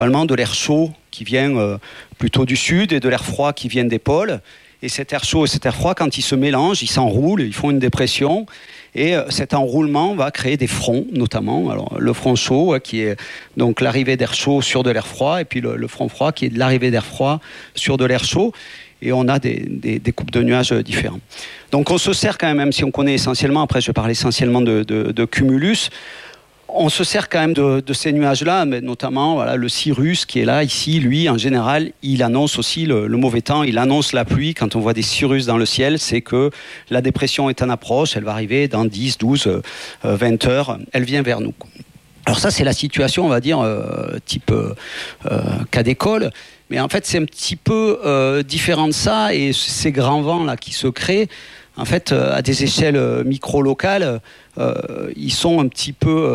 de l'air chaud qui vient plutôt du sud et de l'air froid qui vient des pôles. Et cet air chaud et cet air froid, quand ils se mélangent, ils s'enroulent, ils font une dépression. Et cet enroulement va créer des fronts, notamment. Alors, le front chaud, qui est donc l'arrivée d'air chaud sur de l'air froid, et puis le front froid, qui est l'arrivée d'air froid sur de l'air chaud. Et on a des coupes de nuages différents. Donc on se sert quand même si on connaît essentiellement, après je vais parler essentiellement de cumulus, on se sert quand même de ces nuages-là, mais notamment voilà, le cirrus qui est là, ici, lui, en général, il annonce aussi le mauvais temps, il annonce la pluie. Quand on voit des cirrus dans le ciel, c'est que la dépression est en approche, elle va arriver dans 10, 12, 20 heures, elle vient vers nous. Alors ça, c'est la situation, on va dire, type cas d'école. Mais en fait, c'est un petit peu différent de ça, et ces grands vents-là qui se créent, en fait, à des échelles micro-locales, ils sont un petit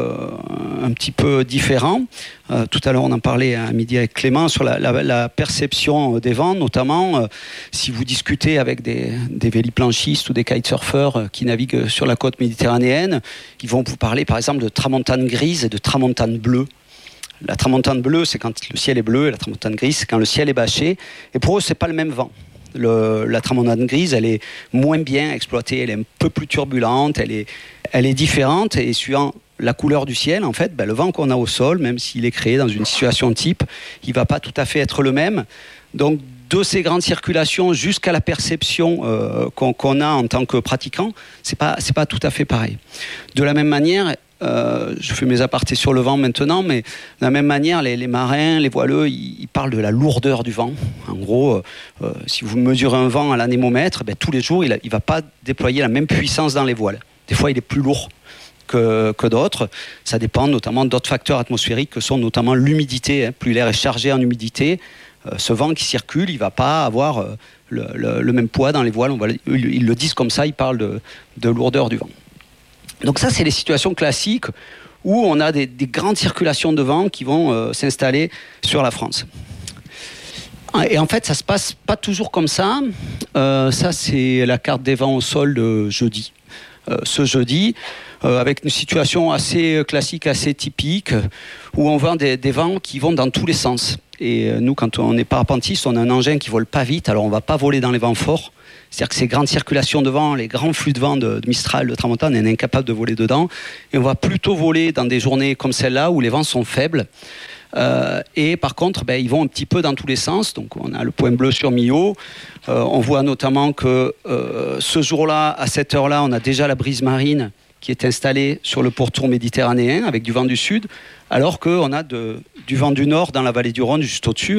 peu différents. Tout à l'heure, on en parlait à midi avec Clément sur la perception des vents, notamment si vous discutez avec des véliplanchistes ou des kitesurfers qui naviguent sur la côte méditerranéenne, ils vont vous parler par exemple de tramontane grise et de tramontane bleue. La tramontane bleue, c'est quand le ciel est bleu, et la tramontane grise, c'est quand le ciel est bâché. Et pour eux, c'est pas le même vent. La tramontane grise, elle est moins bien exploitée, elle est un peu plus turbulente, elle est différente, et suivant la couleur du ciel, en fait, le vent qu'on a au sol, même s'il est créé dans une situation type, il va pas tout à fait être le même. Donc, de ces grandes circulations jusqu'à la perception qu'on a en tant que pratiquant, c'est pas tout à fait pareil. De la même manière, je fais mes apartés sur le vent maintenant, mais de la même manière, les marins, les voileux, ils parlent de la lourdeur du vent. En gros, si vous mesurez un vent à l'anémomètre, tous les jours, il va pas déployer la même puissance dans les voiles. Des fois, il est plus lourd que d'autres. Ça dépend notamment d'autres facteurs atmosphériques que sont notamment l'humidité. Plus l'air est chargé en humidité, ce vent qui circule, il ne va pas avoir le même poids dans les voiles. Ils le disent comme ça, ils parlent de lourdeur du vent. Donc ça, c'est les situations classiques où on a des grandes circulations de vent qui vont s'installer sur la France. Et en fait, ça ne se passe pas toujours comme ça. Ça, c'est la carte des vents au sol de jeudi. Ce jeudi, avec une situation assez classique, assez typique, où on voit des vents qui vont dans tous les sens. Et nous, quand on est parapentiste, on a un engin qui ne vole pas vite, alors on ne va pas voler dans les vents forts. C'est-à-dire que ces grandes circulations de vent, les grands flux de vent de Mistral, de Tramontane, on est incapable de voler dedans. Et on va plutôt voler dans des journées comme celle-là, où les vents sont faibles. Et par contre, ils vont un petit peu dans tous les sens. Donc on a le point bleu sur Millau. On voit notamment que ce jour-là, à cette heure-là, on a déjà la brise marine qui est installée sur le pourtour méditerranéen avec du vent du sud, alors qu'on a du vent du nord dans la vallée du Rhône, juste au-dessus.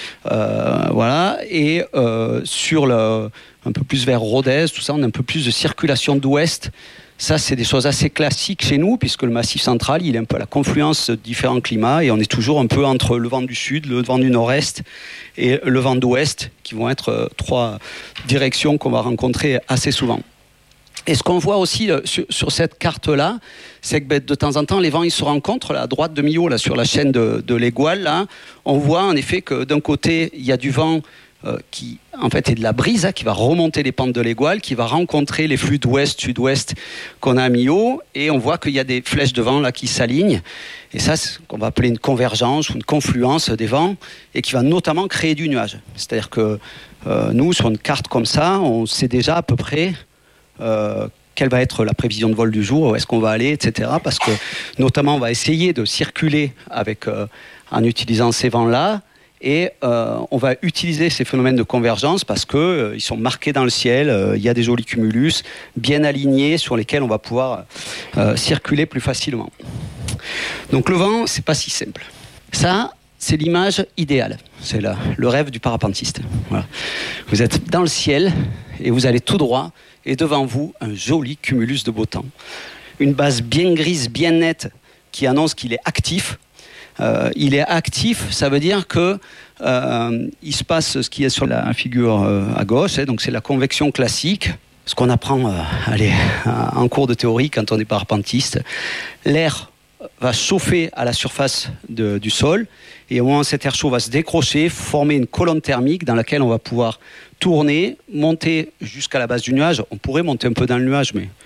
Voilà. Et sur un peu plus vers Rodez, tout ça, on a un peu plus de circulation d'ouest. Ça, c'est des choses assez classiques chez nous, puisque le Massif central, il est un peu à la confluence de différents climats, et on est toujours un peu entre le vent du sud, le vent du nord-est et le vent d'ouest, qui vont être trois directions qu'on va rencontrer assez souvent. Et ce qu'on voit aussi sur cette carte-là, c'est que de temps en temps, les vents ils se rencontrent là, à droite de Millau, là, sur la chaîne de l'Égual. Là, on voit en effet que d'un côté, il y a du vent qui en fait est de la brise qui va remonter les pentes de l'Égual, qui va rencontrer les flux d'ouest, sud-ouest qu'on a à Millau, et on voit qu'il y a des flèches de vent là qui s'alignent, et ça c'est ce qu'on va appeler une convergence ou une confluence des vents, et qui va notamment créer du nuage. C'est-à-dire que nous, sur une carte comme ça, on sait déjà à peu près quelle va être la prévision de vol du jour, où est-ce qu'on va aller, etc. Parce que notamment on va essayer de circuler en utilisant ces vents-là, et on va utiliser ces phénomènes de convergence parce qu'ils sont marqués dans le ciel, il y a des jolis cumulus bien alignés sur lesquels on va pouvoir circuler plus facilement. Donc le vent, c'est pas si simple. Ça, c'est l'image idéale. C'est le rêve du parapentiste. Voilà. Vous êtes dans le ciel et vous allez tout droit, et devant vous, un joli cumulus de beau temps. Une base bien grise, bien nette, qui annonce qu'il est actif. Il est actif, ça veut dire que il se passe ce qui est sur la figure à gauche, donc c'est la convection classique, ce qu'on apprend en cours de théorie quand on est parapentiste. L'air va chauffer à la surface du sol, et au moment où cet air chaud va se décrocher, former une colonne thermique dans laquelle on va pouvoir tourner, monter jusqu'à la base du nuage. On pourrait monter un peu dans le nuage, mais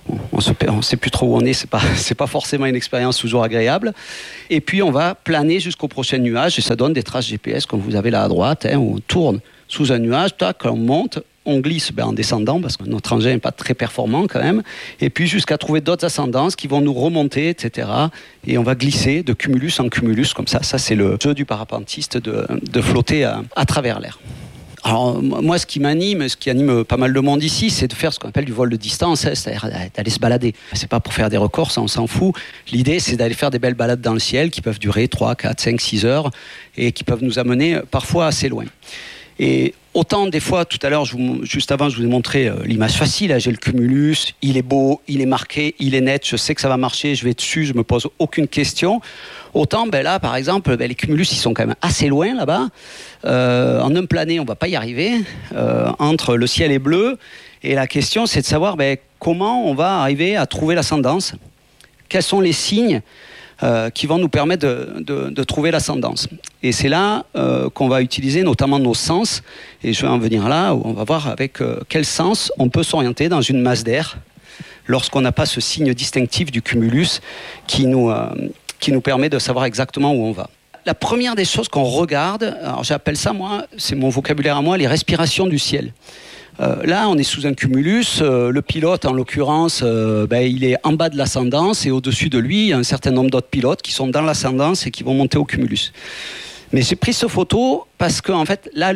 On ne sait plus trop où on est, c'est pas forcément une expérience toujours agréable. Et puis on va planer jusqu'au prochain nuage et ça donne des traces GPS comme vous avez là à droite, hein, où on tourne sous un nuage, tac, on monte, on glisse en descendant parce que notre engin n'est pas très performant quand même, et puis jusqu'à trouver d'autres ascendances qui vont nous remonter, etc. Et on va glisser de cumulus en cumulus comme ça. Ça, c'est le jeu du parapentiste de flotter à travers l'air. Alors moi, ce qui anime pas mal de monde ici, c'est de faire ce qu'on appelle du vol de distance, hein, c'est-à-dire d'aller se balader. C'est pas pour faire des records, ça on s'en fout. L'idée, c'est d'aller faire des belles balades dans le ciel qui peuvent durer 3, 4, 5, 6 heures et qui peuvent nous amener parfois assez loin. Et autant des fois, tout à l'heure, juste avant, je vous ai montré l'image facile. Hein, j'ai le cumulus, il est beau, il est marqué, il est net, je sais que ça va marcher, je vais dessus, je me pose aucune question. Autant, là, par exemple, les cumulus, ils sont quand même assez loin là-bas. En un plané, on ne va pas y arriver. Entre le ciel est bleu, et la question, c'est de savoir comment on va arriver à trouver l'ascendance. Quels sont les signes qui vont nous permettre de trouver l'ascendance. Et c'est là qu'on va utiliser notamment nos sens, et je vais en venir là, où on va voir avec quel sens on peut s'orienter dans une masse d'air lorsqu'on n'a pas ce signe distinctif du cumulus qui nous permet de savoir exactement où on va. La première des choses qu'on regarde, alors j'appelle ça, moi, c'est mon vocabulaire à moi, les respirations du ciel. Là, on est sous un cumulus. Le pilote, en l'occurrence, il est en bas de l'ascendance et au-dessus de lui, il y a un certain nombre d'autres pilotes qui sont dans l'ascendance et qui vont monter au cumulus. Mais j'ai pris cette photo parce que, en fait, là,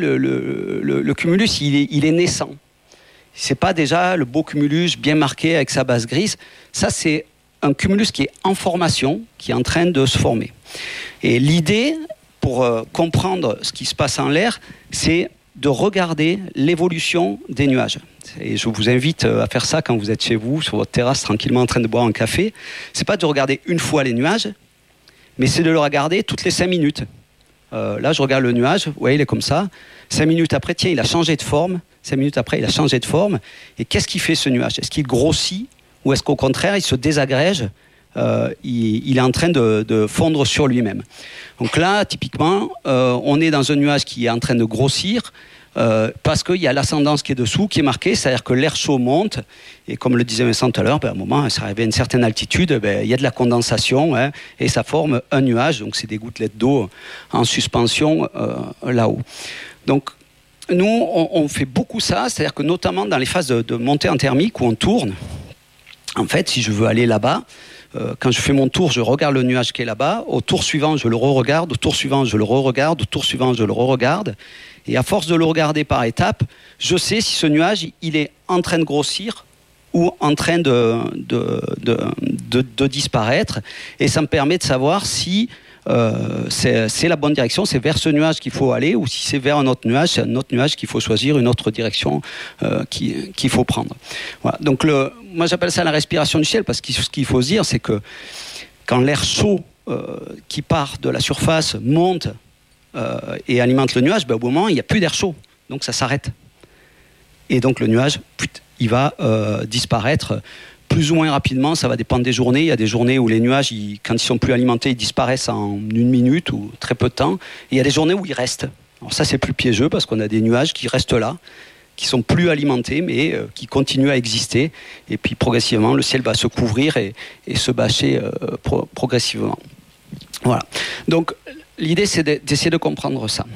le cumulus, il est naissant. C'est pas déjà le beau cumulus bien marqué avec sa base grise. Ça, c'est un cumulus qui est en formation, qui est en train de se former. Et l'idée, pour comprendre ce qui se passe en l'air, c'est de regarder l'évolution des nuages. Et je vous invite à faire ça quand vous êtes chez vous, sur votre terrasse, tranquillement en train de boire un café. C'est pas de regarder une fois les nuages, mais c'est de le regarder toutes les 5 minutes. Là, je regarde le nuage, vous voyez, il est comme ça. 5 minutes après, tiens, il a changé de forme. 5 minutes après, il a changé de forme. Et qu'est-ce qu'il fait, ce nuage ? Est-ce qu'il grossit ou est-ce qu'au contraire, il se désagrège ? Il est en train de fondre sur lui-même. Donc là, typiquement, on est dans un nuage qui est en train de grossir parce qu'il y a l'ascendance qui est dessous, qui est marquée, c'est-à-dire que l'air chaud monte, et comme le disait Vincent tout à l'heure, à un moment, ça arrive à une certaine altitude, il y a de la condensation, hein, et ça forme un nuage, donc c'est des gouttelettes d'eau en suspension là-haut. Donc, nous, on fait beaucoup ça, c'est-à-dire que notamment dans les phases de montée en thermique où on tourne, en fait, si je veux aller là-bas, quand je fais mon tour, je regarde le nuage qui est là-bas. Au tour suivant, je le re-regarde. Au tour suivant, je le re-regarde. Au tour suivant, je le re-regarde. Et à force de le regarder par étapes, je sais si ce nuage, il est en train de grossir ou en train de disparaître. Et ça me permet de savoir si c'est la bonne direction, c'est vers ce nuage qu'il faut aller, ou si c'est vers un autre nuage, c'est un autre nuage qu'il faut choisir, une autre direction qu'il faut prendre. Voilà. Donc moi j'appelle ça la respiration du ciel, parce que ce qu'il faut se dire, c'est que quand l'air chaud qui part de la surface monte et alimente le nuage, au bout d'un moment il n'y a plus d'air chaud, donc ça s'arrête. Et donc le nuage, il va disparaître plus ou moins rapidement, ça va dépendre des journées. Il y a des journées où les nuages, quand ils sont plus alimentés, ils disparaissent en 1 minute ou très peu de temps. Et il y a des journées où ils restent. Alors ça, c'est plus piégeux parce qu'on a des nuages qui restent là, qui sont plus alimentés, mais qui continuent à exister. Et puis progressivement, le ciel va se couvrir et se bâcher progressivement. Voilà. Donc l'idée, c'est d'essayer de comprendre ça.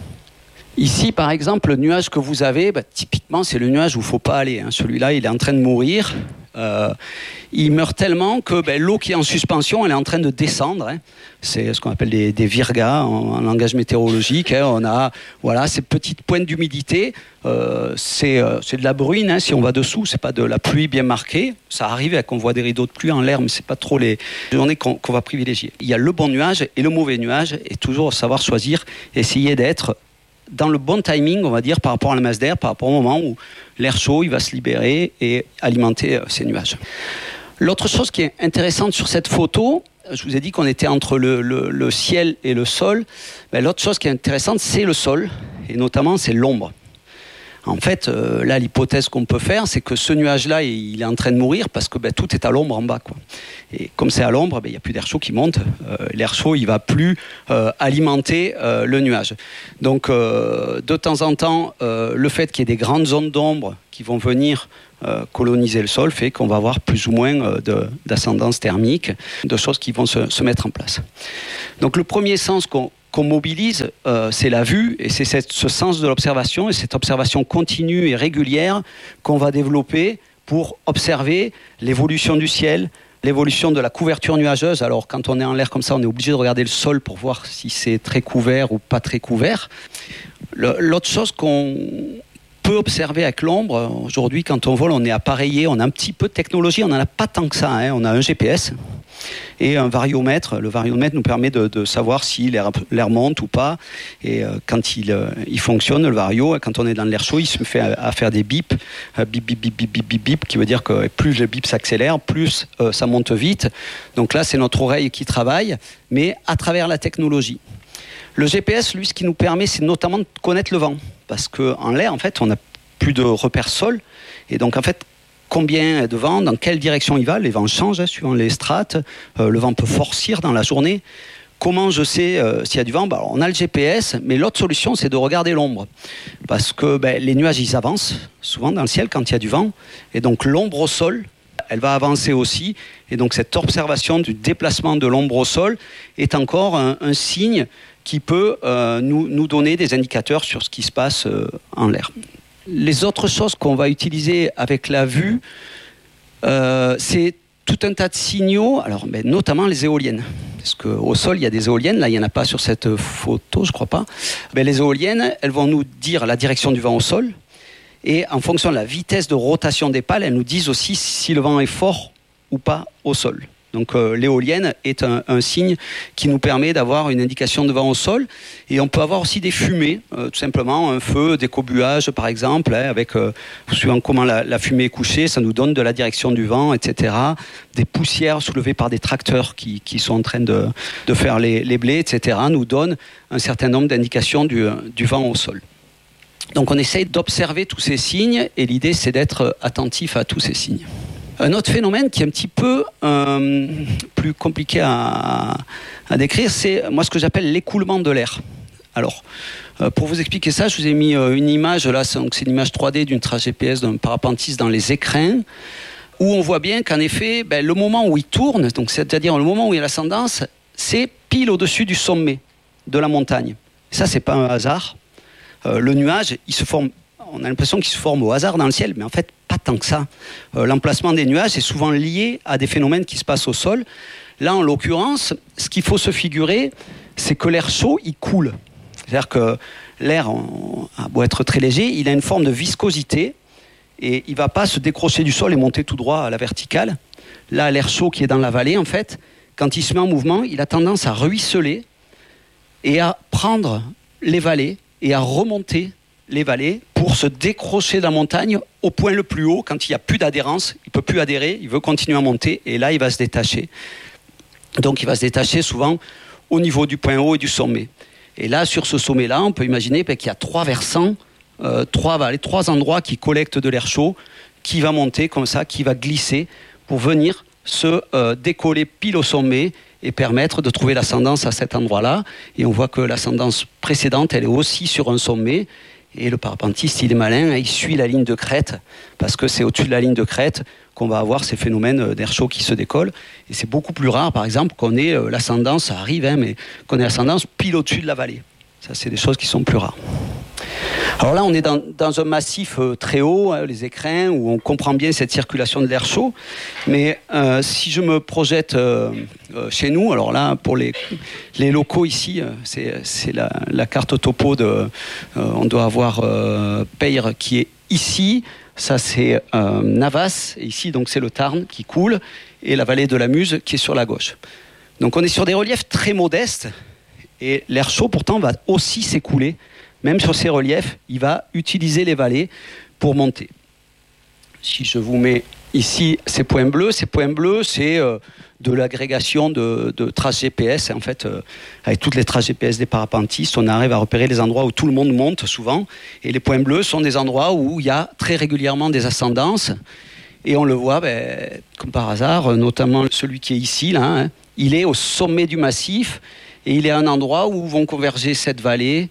Ici, par exemple, le nuage que vous avez, typiquement, c'est le nuage où il ne faut pas aller. Hein. Celui-là, il est en train de mourir. Il meurt tellement que l'eau qui est en suspension, elle est en train de descendre. Hein. C'est ce qu'on appelle des virgas en langage météorologique. Hein. On a ces petites pointes d'humidité. C'est de la bruine. Hein. Si on va dessous, c'est pas de la pluie bien marquée. Ça arrive qu'on voit des rideaux de pluie en l'air, mais c'est pas trop les journées qu'on va privilégier. Il y a le bon nuage et le mauvais nuage, et toujours savoir choisir, essayer d'être dans le bon timing, on va dire, par rapport à la masse d'air, par rapport au moment où l'air chaud il va se libérer et alimenter ces nuages. L'autre chose qui est intéressante sur cette photo, je vous ai dit qu'on était entre le ciel et le sol. L'autre chose qui est intéressante, c'est le sol, et notamment c'est l'ombre. En fait, là, l'hypothèse qu'on peut faire, c'est que ce nuage-là, il est en train de mourir parce que tout est à l'ombre en bas, quoi. Et comme c'est à l'ombre, il n'y a plus d'air chaud qui monte. L'air chaud, il ne va plus alimenter le nuage. Donc, de temps en temps, le fait qu'il y ait des grandes zones d'ombre qui vont venir coloniser le sol fait qu'on va avoir plus ou moins d'ascendance thermique, de choses qui vont se mettre en place. Donc, le premier sens qu'on mobilise, c'est la vue, et c'est ce sens de l'observation, et cette observation continue et régulière qu'on va développer pour observer l'évolution du ciel, l'évolution de la couverture nuageuse. Alors quand on est en l'air comme ça, on est obligé de regarder le sol pour voir si c'est très couvert ou pas très couvert. L'autre chose qu'on peut observer avec l'ombre, aujourd'hui quand on vole, on est appareillé, on a un petit peu de technologie, on n'en a pas tant que ça, hein. On a un GPS et un variomètre. Le variomètre nous permet de savoir si l'air monte ou pas. Et quand il fonctionne, le vario, quand on est dans l'air chaud, il se fait à faire des bips, bip, bip, bip, bip, bip, bip, bip, qui veut dire que plus le bip s'accélère, plus ça monte vite. Donc là, c'est notre oreille qui travaille, mais à travers la technologie. Le GPS, lui, ce qui nous permet, c'est notamment de connaître le vent. Parce qu'en l'air, en fait, on n'a plus de repères sol. Et donc, en fait, combien de vent, dans quelle direction il va. Les vents changent suivant les strates. Le vent peut forcir dans la journée. Comment je sais s'il y a du vent? On a le GPS, mais l'autre solution, c'est de regarder l'ombre. Parce que les nuages, ils avancent souvent dans le ciel quand il y a du vent. Et donc l'ombre au sol, elle va avancer aussi. Et donc cette observation du déplacement de l'ombre au sol est encore un signe qui peut nous donner des indicateurs sur ce qui se passe en l'air. Les autres choses qu'on va utiliser avec la vue, c'est tout un tas de signaux, alors, notamment les éoliennes. Parce qu'au sol, il y a des éoliennes. Là, il n'y en a pas sur cette photo, je ne crois pas. Les éoliennes, elles vont nous dire la direction du vent au sol. Et en fonction de la vitesse de rotation des pales, elles nous disent aussi si le vent est fort ou pas au sol. Donc l'éolienne est un signe qui nous permet d'avoir une indication de vent au sol. Et on peut avoir aussi des fumées, tout simplement un feu, des cobuages par exemple, avec, suivant comment la fumée est couchée, ça nous donne de la direction du vent, etc. Des poussières soulevées par des tracteurs qui sont en train de faire les blés, etc. nous donnent un certain nombre d'indications du vent au sol. Donc on essaye d'observer tous ces signes et l'idée c'est d'être attentif à tous ces signes. Un autre phénomène qui est un petit peu plus compliqué à décrire, c'est moi ce que j'appelle l'écoulement de l'air. Alors, pour vous expliquer ça, je vous ai mis une image, là c'est une image 3D d'une trace GPS d'un parapentiste dans les écrins, où on voit bien qu'en effet, le moment où il tourne, donc c'est-à-dire le moment où il y a l'ascendance, c'est pile au-dessus du sommet de la montagne. Ça, c'est pas un hasard. Le nuage, il se forme. On a l'impression qu'il se forme au hasard dans le ciel, mais en fait, pas tant que ça. L'emplacement des nuages est souvent lié à des phénomènes qui se passent au sol. Là, en l'occurrence, ce qu'il faut se figurer, c'est que l'air chaud, il coule. C'est-à-dire que l'air a beau être très léger, il a une forme de viscosité et il ne va pas se décrocher du sol et monter tout droit à la verticale. Là, l'air chaud qui est dans la vallée, en fait, quand il se met en mouvement, il a tendance à ruisseler et à prendre les vallées et à remonter les vallées pour se décrocher de la montagne au point le plus haut. Quand il n'y a plus d'adhérence, il ne peut plus adhérer, il veut continuer à monter et là il va se détacher. Donc il va se détacher souvent au niveau du point haut et du sommet. Et là sur ce sommet-là, on peut imaginer qu'il y a 3 versants, 3 vallées, 3 endroits qui collectent de l'air chaud, qui va monter comme ça, qui va glisser pour venir se décoller pile au sommet et permettre de trouver l'ascendance à cet endroit-là. Et on voit que l'ascendance précédente, elle est aussi sur un sommet. Et le parapentiste, il est malin, il suit la ligne de crête, parce que c'est au-dessus de la ligne de crête qu'on va avoir ces phénomènes d'air chaud qui se décollent. Et c'est beaucoup plus rare, par exemple, qu'on ait l'ascendance, ça arrive, mais qu'on ait l'ascendance pile au-dessus de la vallée. Ça, c'est des choses qui sont plus rares. Alors là, on est dans un massif très haut, les écrins, où on comprend bien cette circulation de l'air chaud. Mais si je me projette chez nous, alors là, pour les locaux ici, c'est la carte topo de... on doit avoir Peyre qui est ici. Ça, c'est Navas. Et ici, donc, c'est le Tarn qui coule. Et la vallée de la Muse qui est sur la gauche. Donc on est sur des reliefs très modestes. Et l'air chaud, pourtant, va aussi s'écouler. Même sur ces reliefs, il va utiliser les vallées pour monter. Si je vous mets ici, ces points bleus, c'est de l'agrégation de traces GPS. En fait, avec toutes les traces GPS des parapentistes, on arrive à repérer les endroits où tout le monde monte souvent. Et les points bleus sont des endroits où il y a très régulièrement des ascendances. Et on le voit, comme par hasard, notamment celui qui est ici, là, hein, il est au sommet du massif. Et il est à un endroit où vont converger cette vallée,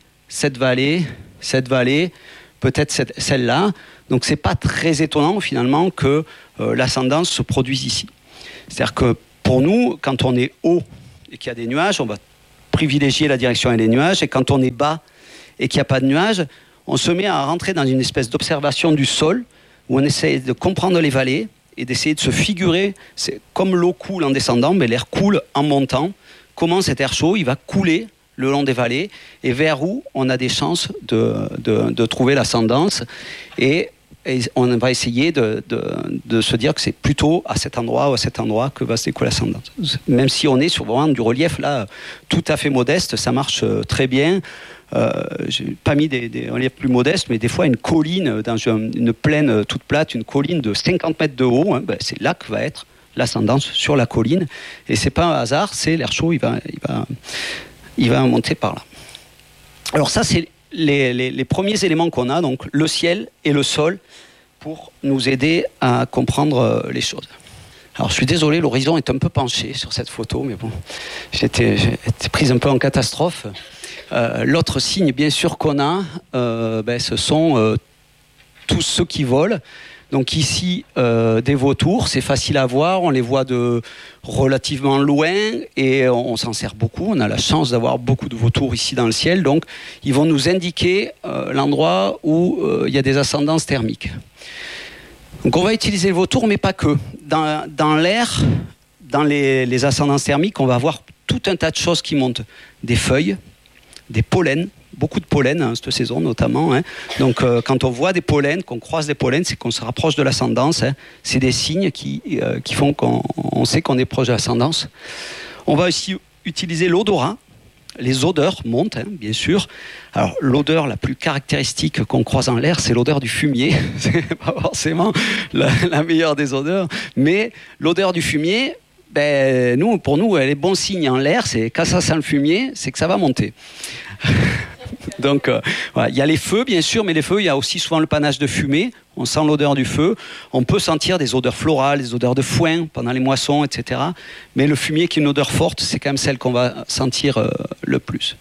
peut-être celle-là. Donc c'est pas très étonnant finalement que l'ascendance se produise ici. C'est-à-dire que pour nous, quand on est haut et qu'il y a des nuages, on va privilégier la direction et les nuages. Et quand on est bas et qu'il n'y a pas de nuages, on se met à rentrer dans une espèce d'observation du sol où on essaie de comprendre les vallées et d'essayer de se figurer, c'est comme l'eau coule en descendant, mais l'air coule en montant. Comment cet air chaud, il va couler le long des vallées et vers où on a des chances de trouver l'ascendance. Et on va essayer de se dire que c'est plutôt à cet endroit ou à cet endroit que va se découler l'ascendance. Même si on est sur vraiment du relief là tout à fait modeste, ça marche très bien. J'ai pas mis des reliefs plus modestes, mais des fois une colline dans une plaine toute plate, une colline de 50 mètres de haut, hein, c'est là que va être l'ascendance sur la colline. Et c'est pas un hasard, c'est l'air chaud, il va monter par là. Alors ça, c'est les premiers éléments qu'on a, donc le ciel et le sol, pour nous aider à comprendre les choses. Alors je suis désolé, l'horizon est un peu penché sur cette photo, mais bon, j'étais prise un peu en catastrophe. L'autre signe, bien sûr, qu'on a, ce sont tous ceux qui volent. Donc ici, des vautours, c'est facile à voir, on les voit de relativement loin et on s'en sert beaucoup. On a la chance d'avoir beaucoup de vautours ici dans le ciel, donc ils vont nous indiquer l'endroit où il y a des ascendances thermiques. Donc on va utiliser le vautour, mais pas que. Dans l'air, dans les ascendances thermiques, on va avoir tout un tas de choses qui montent. Des feuilles, des pollens, beaucoup de pollen, hein, cette saison notamment. Hein. Donc quand on voit des pollens, qu'on croise des pollens, c'est qu'on se rapproche de l'ascendance. Hein. C'est des signes qui font qu'on sait qu'on est proche de l'ascendance. On va aussi utiliser l'odorat. Les odeurs montent, hein, bien sûr. Alors l'odeur la plus caractéristique qu'on croise en l'air, c'est l'odeur du fumier. C'est pas forcément la meilleure des odeurs, mais l'odeur du fumier, pour nous, elle est bon signe en l'air. C'est quand ça sent le fumier, c'est que ça va monter. Donc, voilà. Il y a les feux, bien sûr, mais les feux, il y a aussi souvent le panache de fumée. On sent l'odeur du feu. On peut sentir des odeurs florales, des odeurs de foin pendant les moissons, etc. Mais le fumier, qui est une odeur forte, c'est quand même celle qu'on va sentir le plus.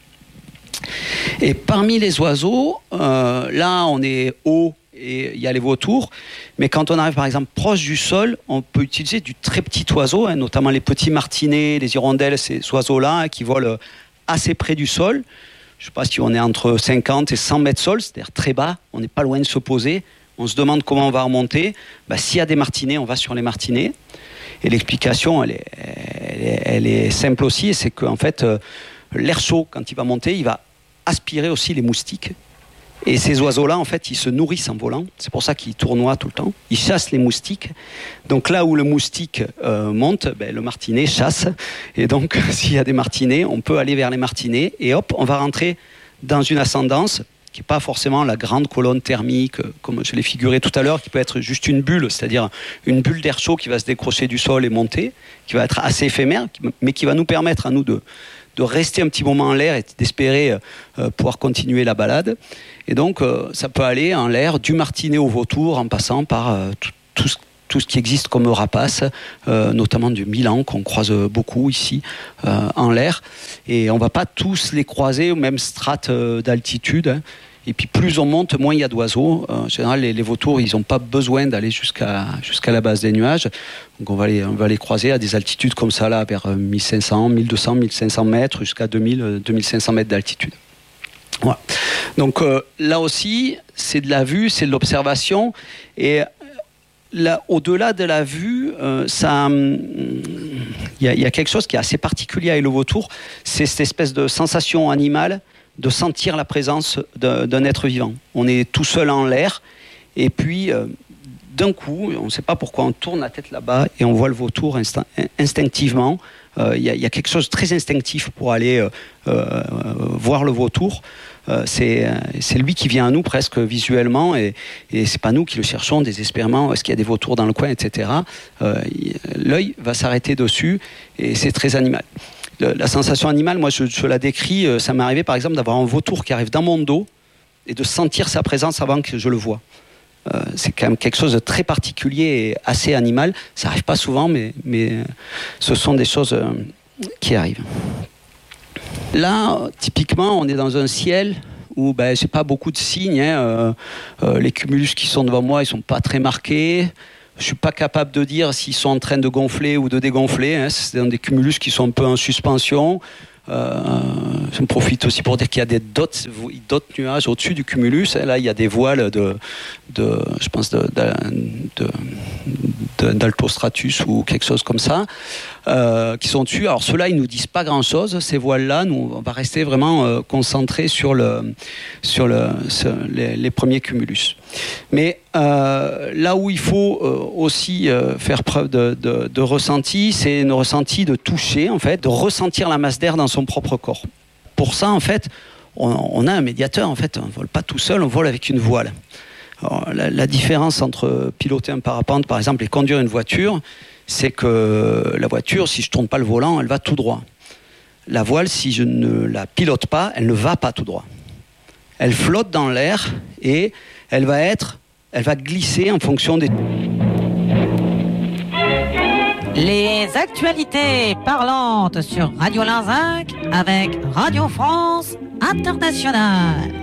Et parmi les oiseaux, là, on est haut et il y a les vautours. Mais quand on arrive, par exemple, proche du sol, on peut utiliser du très petit oiseau, hein, notamment les petits martinets, les hirondelles, ces oiseaux-là hein, qui volent assez près du sol. Je ne sais pas si on est entre 50 et 100 mètres sol, c'est-à-dire très bas, on n'est pas loin de se poser. On se demande comment on va remonter. S'il y a des martinets, on va sur les martinets. Et l'explication, elle est simple aussi, c'est qu'en fait, l'air chaud, quand il va monter, il va aspirer aussi les moustiques. Et ces oiseaux-là, en fait, ils se nourrissent en volant. C'est pour ça qu'ils tournoient tout le temps. Ils chassent les moustiques. Donc là où le moustique monte, le martinet chasse. Et donc, s'il y a des martinets, on peut aller vers les martinets. Et hop, on va rentrer dans une ascendance qui n'est pas forcément la grande colonne thermique, comme je l'ai figuré tout à l'heure, qui peut être juste une bulle, c'est-à-dire une bulle d'air chaud qui va se décrocher du sol et monter, qui va être assez éphémère, mais qui va nous permettre à nous de rester un petit moment en l'air et d'espérer pouvoir continuer la balade. Et donc, ça peut aller en l'air du martinet au vautour, en passant par tout ce qui existe comme rapaces, notamment du milan, qu'on croise beaucoup ici, en l'air. Et on ne va pas tous les croiser aux mêmes strates d'altitude. Hein. Et puis plus on monte, moins il y a d'oiseaux. En général, les vautours, ils n'ont pas besoin d'aller jusqu'à la base des nuages. Donc on va les croiser à des altitudes comme ça, là, vers 1500, 1200, 1500 mètres, jusqu'à 2000, 2500 mètres d'altitude. Voilà. Donc là aussi, c'est de la vue, c'est de l'observation. Et là, au-delà de la vue, il y a quelque chose qui est assez particulier avec le vautour. C'est cette espèce de sensation animale de sentir la présence d'un être vivant. On est tout seul en l'air, et puis d'un coup, on ne sait pas pourquoi, on tourne la tête là-bas et on voit le vautour instinctivement. Il y a quelque chose de très instinctif pour aller voir le vautour. C'est lui qui vient à nous presque visuellement et c'est pas nous qui le cherchons désespérément. Est-ce qu'il y a des vautours dans le coin, etc. L'œil va s'arrêter dessus et c'est très animal. La sensation animale, moi je la décris, ça m'est arrivé par exemple d'avoir un vautour qui arrive dans mon dos et de sentir sa présence avant que je le voie. C'est quand même quelque chose de très particulier et assez animal. Ça n'arrive pas souvent, mais ce sont des choses qui arrivent. Là, typiquement, on est dans un ciel où j'ai pas beaucoup de signes. Les cumulus qui sont devant moi, ils sont pas très marqués. Je suis pas capable de dire s'ils sont en train de gonfler ou de dégonfler. C'est des cumulus qui sont un peu en suspension. J'en profite aussi pour dire qu'il y a d'autres nuages au-dessus du cumulus. Là, il y a des voiles je pense d'altostratus ou quelque chose comme ça qui sont dessus. Alors ceux-là, ils nous disent pas grand-chose. Ces voiles-là, nous, on va rester vraiment concentrés sur les premiers cumulus. Mais là où il faut aussi faire preuve de ressenti, c'est un ressenti de toucher, en fait, de ressentir la masse d'air dans son propre corps. Pour ça, en fait, on a un médiateur. En fait, on ne vole pas tout seul, on vole avec une voile. Alors, la différence entre piloter un parapente, par exemple, et conduire une voiture, c'est que la voiture, si je ne tourne pas le volant, elle va tout droit. La voile, si je ne la pilote pas, elle ne va pas tout droit. Elle flotte dans l'air et elle va glisser en fonction des... Les actualités parlantes sur Radio Larzac avec Radio France Internationale.